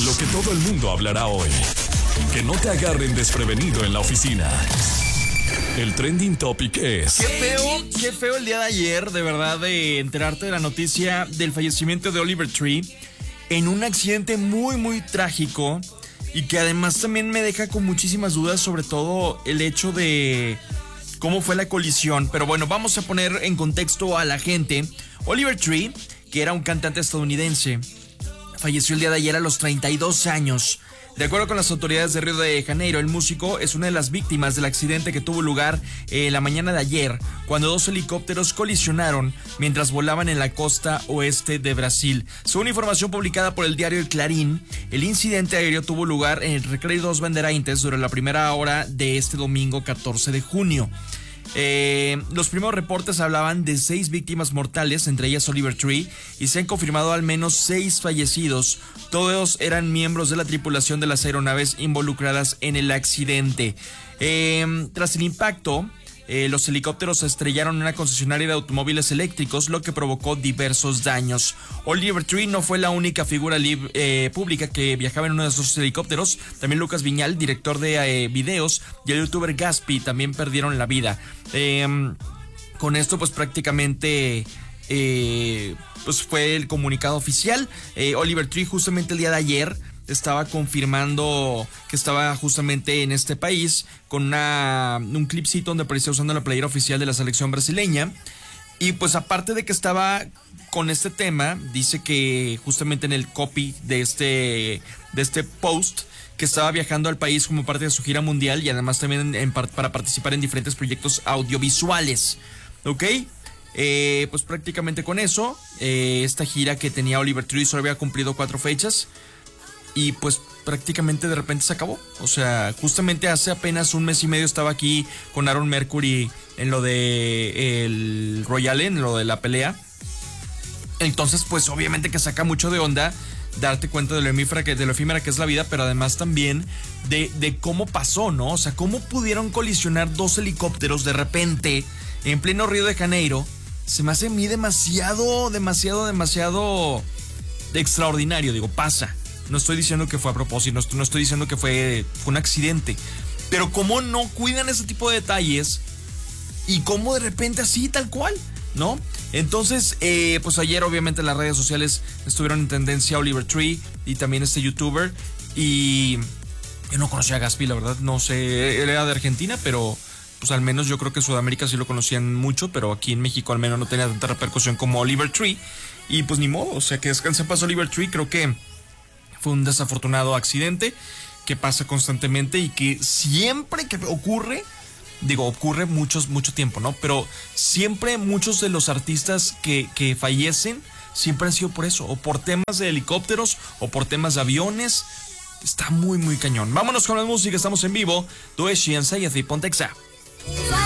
lo que todo el mundo hablará hoy. Que no te agarren desprevenido en la oficina. El trending topic es... Qué feo el día de ayer, de verdad, de enterarte de la noticia del fallecimiento de Oliver Tree en un accidente muy trágico y que además también me deja con muchísimas dudas, sobre todo el hecho de cómo fue la colisión. Pero bueno, vamos a poner en contexto a la gente. Oliver Tree, que era un cantante estadounidense, falleció el día de ayer a los 32 años. De acuerdo con las autoridades de Río de Janeiro, el músico es una de las víctimas del accidente que tuvo lugar la mañana de ayer, cuando dos helicópteros colisionaron mientras volaban en la costa oeste de Brasil. Según información publicada por el diario El Clarín, el incidente aéreo tuvo lugar en el Recreio dos Bandeirantes durante la primera hora de este domingo 14 de junio. Los primeros reportes hablaban de 6 víctimas mortales, entre ellas Oliver Tree, y se han confirmado al menos 6 fallecidos. Todos eran miembros de la tripulación de las aeronaves involucradas en el accidente. Tras el impacto, los helicópteros se estrellaron en una concesionaria de automóviles eléctricos, lo que provocó diversos daños. Oliver Tree no fue la única figura pública que viajaba en uno de esos helicópteros. También Lucas Viñal, director de videos, y el youtuber Gaspi también perdieron la vida. Con esto pues prácticamente pues fue el comunicado oficial. Oliver Tree justamente el día de ayer estaba confirmando que estaba justamente en este país con un clipcito donde aparecía usando la playera oficial de la selección brasileña. Y pues aparte de que estaba con este tema, dice que justamente en el copy de este post, que estaba viajando al país como parte de su gira mundial y además también para participar en diferentes proyectos audiovisuales. ¿Ok? Pues prácticamente con eso, esta gira que tenía Oliver Tree solo había cumplido 4 fechas. Y pues prácticamente de repente se acabó. O sea, justamente hace apenas un mes y medio estaba aquí con Aaron Mercury en lo de el Royal, en lo de la pelea. Entonces pues obviamente que saca mucho de onda darte cuenta de lo efímera que es la vida, pero además también de cómo pasó, ¿no? O sea, cómo pudieron colisionar 2 helicópteros de repente en pleno Río de Janeiro. Se me hace a mí demasiado extraordinario. Digo, pasa. No estoy diciendo que fue a propósito, no estoy diciendo que fue un accidente. Pero cómo no cuidan ese tipo de detalles y cómo de repente así, tal cual, ¿no? Entonces, pues ayer obviamente las redes sociales estuvieron en tendencia Oliver Tree y también este youtuber. Y yo no conocía a Gaspi, la verdad, no sé, él era de Argentina, pero pues al menos yo creo que en Sudamérica sí lo conocían mucho, pero aquí en México al menos no tenía tanta repercusión como Oliver Tree. Y pues ni modo, o sea, que descanse en paz Oliver Tree. Creo que fue un desafortunado accidente que pasa constantemente y que siempre que ocurre mucho tiempo, ¿no? Pero siempre muchos de los artistas que fallecen siempre han sido por eso, o por temas de helicópteros, o por temas de aviones. Está muy cañón. Vámonos con la música, estamos en vivo. Doeshi en Pontexa.